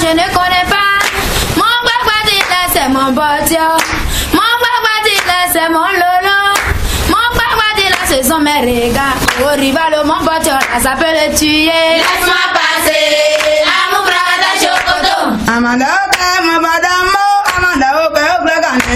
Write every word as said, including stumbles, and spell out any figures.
je ne connais pas. Mon crocodile, c'est mon bâtiment. Mon crocodile, c'est mon lolo. Mon crocodile, ce sont mes regards. Au rival, mon bâtiment, ça peut le tuer. Laisse-moi passer, à mon frère, Chocoto. Amanda.